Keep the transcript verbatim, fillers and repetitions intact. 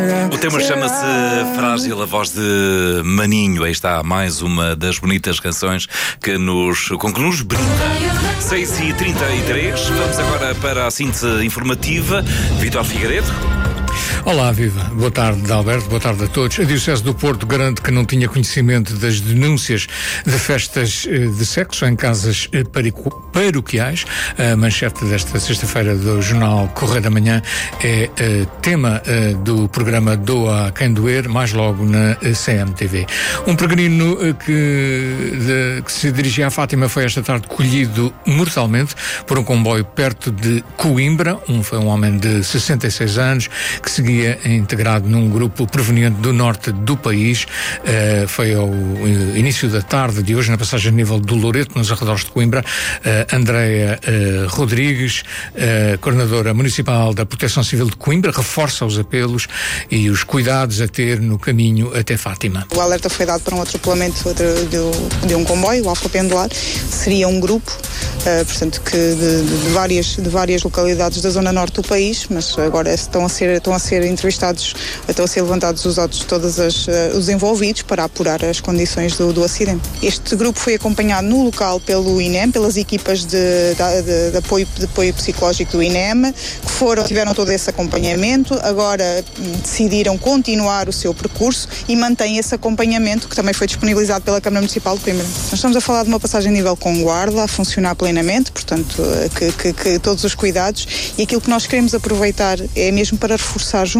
O tema chama-se Frágil, a voz de Maninho. Aí está mais uma das bonitas canções que nos, com que nos brinda. seis e trinta e três, vamos agora para a síntese informativa. Vítor Figueiredo. Olá, viva. Boa tarde, Alberto. Boa tarde a todos. A Diocese do Porto garante que não tinha conhecimento das denúncias de festas de sexo em casas paroquiais. A manchete desta sexta-feira do jornal Correio da Manhã é uh, tema uh, do programa Doa a Quem Doer, mais logo na C M T V. Um peregrino uh, que, de, que se dirigia à Fátima foi esta tarde colhido mortalmente por um comboio perto de Coimbra. Um, foi um homem de sessenta e seis anos que seguia integrado num grupo proveniente do norte do país. Uh, foi ao uh, início da tarde de hoje, na passagem a nível do Loreto, nos arredores de Coimbra. Uh, Andréia uh, Rodrigues, uh, coordenadora municipal da Proteção Civil de Coimbra, reforça os apelos e os cuidados a ter no caminho até Fátima. O alerta foi dado para um atropelamento de, de, de um comboio, o Alfa Pendular. Seria um grupo, uh, portanto, que de, de, de, várias, de várias localidades da zona norte do país, mas agora estão a ser, estão a ser entrevistados, estão a ser levantados os autos de todos as, uh, os envolvidos para apurar as condições do, do acidente. Este grupo foi acompanhado no local pelo I N E M, pelas equipas de, de, de, de, apoio, de apoio psicológico do I N E M, que foram, tiveram todo esse acompanhamento, agora decidiram continuar o seu percurso e mantêm esse acompanhamento que também foi disponibilizado pela Câmara Municipal de Coimbra. Nós estamos a falar de uma passagem a nível com guarda, a funcionar plenamente, portanto, que, que, que todos os cuidados, e aquilo que nós queremos aproveitar é mesmo para reforçar junto